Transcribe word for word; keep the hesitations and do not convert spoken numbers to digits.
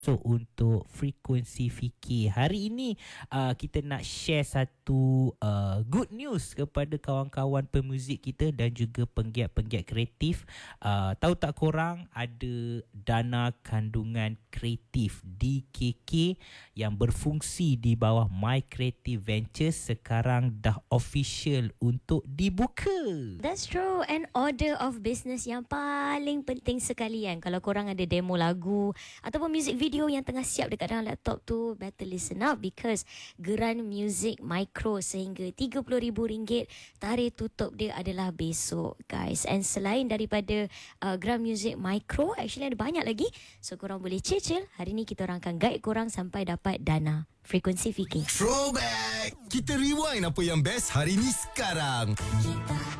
So untuk frekuensi fikir hari ini uh, kita nak share satu uh, good news kepada kawan-kawan pemuzik kita dan juga penggiat-penggiat kreatif. Uh, tahu tak korang ada dana kandungan kreatif D K K yang berfungsi di bawah My Creative Ventures sekarang dah official untuk dibuka. That's true. And order of business yang paling penting sekali kan. Kalau korang ada demo lagu ataupun music video video yang tengah siap dekat dalam laptop tu, better listen up because Geran Music Micro sehingga tiga puluh ribu ringgit. Tarikh tutup dia adalah besok guys. And selain daripada uh, Geran Music Micro, actually ada banyak lagi, so korang boleh cicil. Hari ni kita orang akan guide korang sampai dapat dana frekuensi fikir. Throwback. Kita rewind apa yang best hari ni sekarang. Kita